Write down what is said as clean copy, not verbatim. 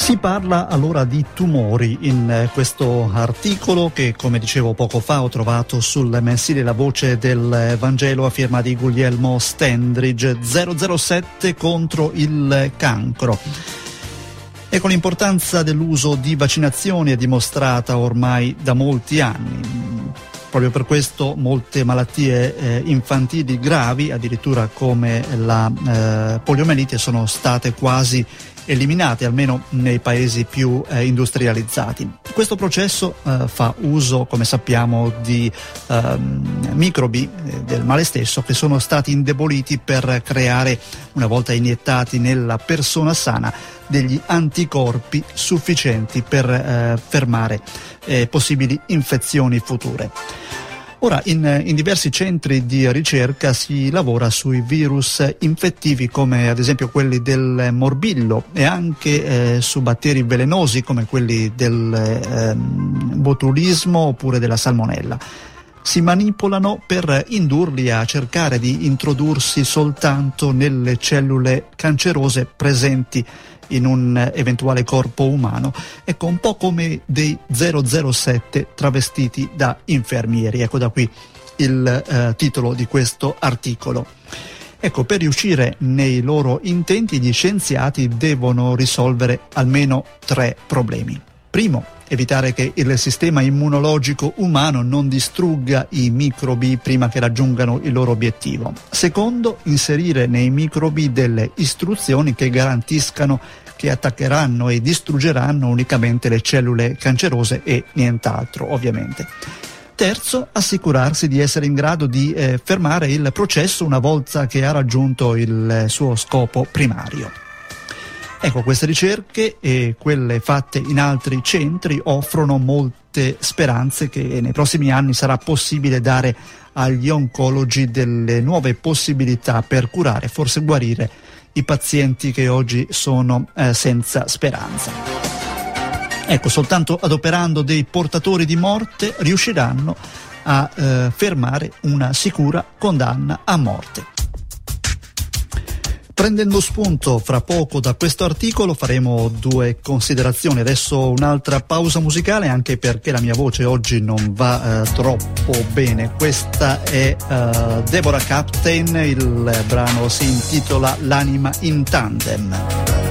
Si parla allora di tumori in questo articolo che, come dicevo poco fa, ho trovato sul mensile La Voce del Vangelo a firma di Guglielmo Stendridge, 007 contro il cancro. Ecco, l'importanza dell'uso di vaccinazioni è dimostrata ormai da molti anni. Proprio per questo molte malattie infantili gravi, addirittura come la poliomelite, sono state quasi eliminate, almeno nei paesi più industrializzati. Questo processo fa uso, come sappiamo, di microbi del male stesso che sono stati indeboliti per creare, una volta iniettati nella persona sana, degli anticorpi sufficienti per fermare possibili infezioni future. Ora, in diversi centri di ricerca si lavora sui virus infettivi come ad esempio quelli del morbillo e anche su batteri velenosi come quelli del botulismo oppure della salmonella. Si manipolano per indurli a cercare di introdursi soltanto nelle cellule cancerose presenti in un eventuale corpo umano. Ecco, un po' come dei 007 travestiti da infermieri. Ecco da qui il titolo di questo articolo. Ecco, per riuscire nei loro intenti gli scienziati devono risolvere almeno 3 problemi. Primo, evitare che il sistema immunologico umano non distrugga i microbi prima che raggiungano il loro obiettivo. Secondo, inserire nei microbi delle istruzioni che garantiscano che attaccheranno e distruggeranno unicamente le cellule cancerose e nient'altro, ovviamente. Terzo, assicurarsi di essere in grado di fermare il processo una volta che ha raggiunto il suo scopo primario. Ecco, queste ricerche e quelle fatte in altri centri offrono molte speranze che nei prossimi anni sarà possibile dare agli oncologi delle nuove possibilità per curare, forse guarire, i pazienti che oggi sono senza speranza. Ecco, soltanto adoperando dei portatori di morte riusciranno a fermare una sicura condanna a morte. Prendendo spunto fra poco da questo articolo faremo 2 considerazioni. Adesso un'altra pausa musicale, anche perché la mia voce oggi non va troppo bene. Questa è Deborah Captain, il brano si intitola L'anima in tandem.